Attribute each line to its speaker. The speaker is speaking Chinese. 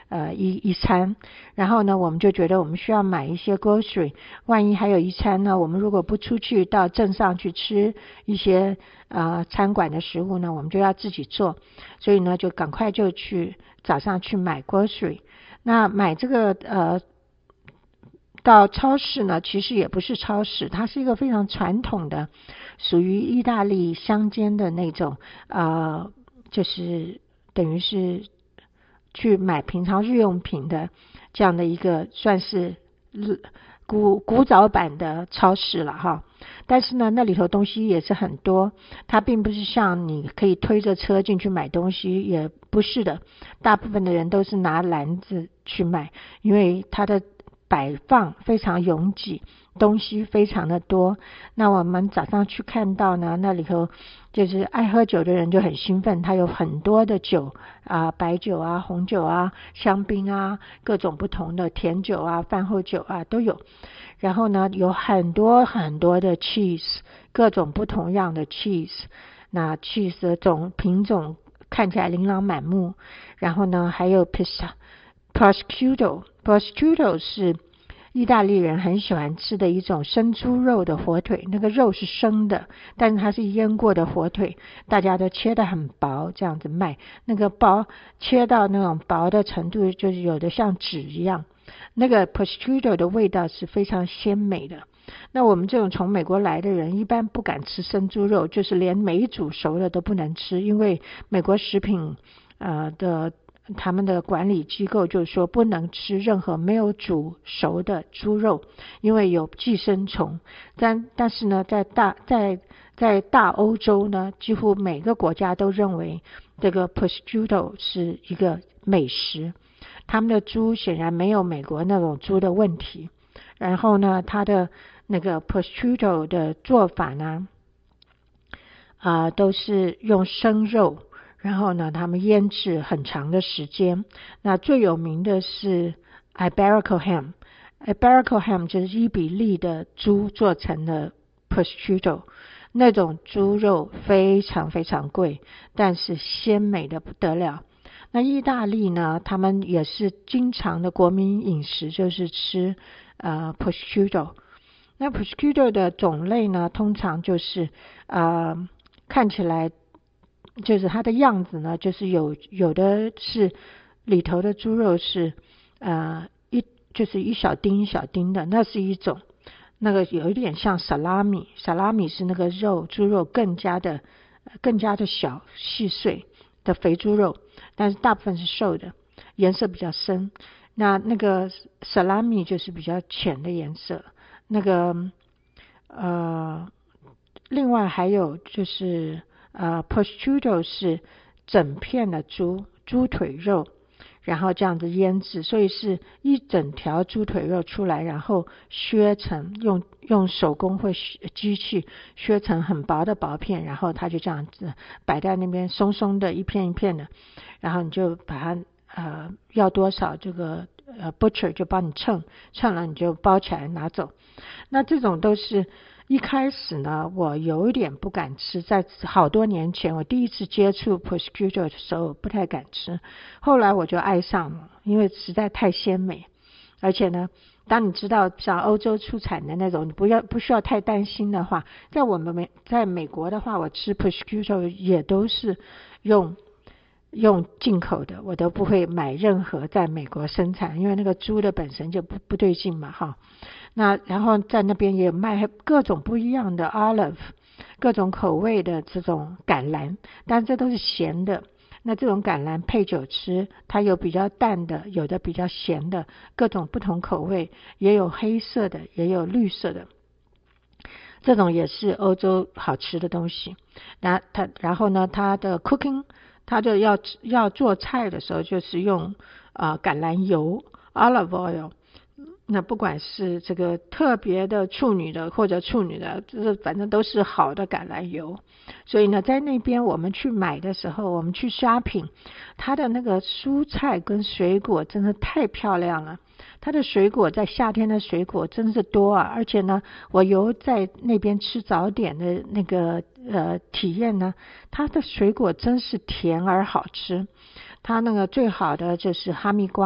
Speaker 1: 一餐。然后呢我们就觉得我们需要买一些 grocery， 万一还有一餐呢，我们如果不出去到镇上去吃一些餐馆的食物呢，我们就要自己做，所以呢就赶快就去早上去买 grocery。 那买这个到超市呢，其实也不是超市，它是一个非常传统的属于意大利乡间的那种就是等于是去买平常日用品的这样的一个算是古早版的超市了哈。但是呢那里头东西也是很多，它并不是像你可以推着车进去买东西，也不是的，大部分的人都是拿篮子去买，因为它的摆放非常拥挤，东西非常的多。那我们早上去看到呢，那里头就是爱喝酒的人就很兴奋，它有很多的酒白酒啊、红酒啊、香槟啊，各种不同的甜酒啊、饭后酒啊都有。然后呢有很多很多的 cheese， 各种不同样的 cheese， 那 cheese 的品种看起来琳琅满目。然后呢还有 prosciutto 是意大利人很喜欢吃的一种生猪肉的火腿，那个肉是生的，但是它是腌过的火腿，大家都切得很薄这样子卖，那个薄切到那种薄的程度，就是有的像纸一样。那个 prosciutto 的味道是非常鲜美的。那我们这种从美国来的人一般不敢吃生猪肉，就是连没煮熟的都不能吃，因为美国食品他们的管理机构就是说不能吃任何没有煮熟的猪肉，因为有寄生虫。但是呢在大欧洲呢，几乎每个国家都认为这个 prosciutto 是一个美食，他们的猪显然没有美国那种猪的问题。然后呢它的那个 prosciutto 的做法呢都是用生肉，然后呢他们腌制很长的时间。那最有名的是 Iberico ham 就是伊比利的猪做成的 prosciutto， 那种猪肉非常非常贵，但是鲜美的不得了。那意大利呢，他们也是经常的国民饮食就是吃prosciutto。 那 prosciutto 的种类呢，通常就是看起来就是它的样子呢，就是有的是里头的猪肉是就是一小丁一小丁的，那是一种。那个有一点像萨拉米是那个猪肉更加的小细碎的肥猪肉，但是大部分是瘦的，颜色比较深。那个萨拉米就是比较浅的颜色。那个另外还有就是prosciutto 是整片的猪腿肉，然后这样子腌制，所以是一整条猪腿肉出来，然后削成用手工或机器削成很薄的薄片，然后它就这样子摆在那边松松的一片一片的，然后你就把它要多少，这个butcher 就帮你称了，你就包起来拿走。那这种都是一开始呢我有一点不敢吃，在好多年前我第一次接触 prosciutto 的时候不太敢吃，后来我就爱上了，因为实在太鲜美。而且呢当你知道像欧洲出产的那种，你不需要太担心的话，在美国的话，我吃 prosciutto 也都是用进口的，我都不会买任何在美国生产，因为那个猪的本身就不对劲嘛哈。那然后在那边也卖各种不一样的 olive， 各种口味的这种橄榄，但这都是咸的。那这种橄榄配酒吃，它有比较淡的，有的比较咸的，各种不同口味，也有黑色的，也有绿色的。这种也是欧洲好吃的东西。然后呢它的 cooking， 它就要做菜的时候就是用橄榄油 olive oil。那不管是这个特别的处女的或者处女的，这反正都是好的橄榄油。所以呢在那边我们去买的时候，我们去 shopping， 它的那个蔬菜跟水果真的太漂亮了。它的水果在夏天的水果真是多啊，而且呢我在那边吃早点的那个体验呢，它的水果真是甜而好吃。它那个最好的就是哈密瓜。